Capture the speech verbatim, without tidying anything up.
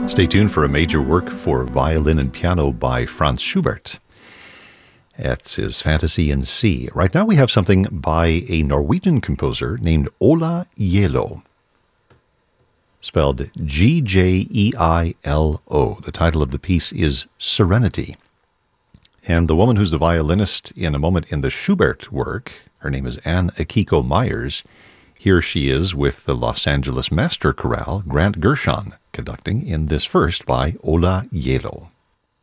Stay tuned for a major work for violin and piano by Franz Schubert. It's his Fantasy in C. Right now we have something by a Norwegian composer named Ola Gjeilo, spelled G J E I L O. The title of the piece is Serenity. And the woman who's the violinist in a moment in the Schubert work, her name is Anne Akiko Myers. Here she is with the Los Angeles Master Chorale, Grant Gershon, conducting in this first by Ola Gjeilo.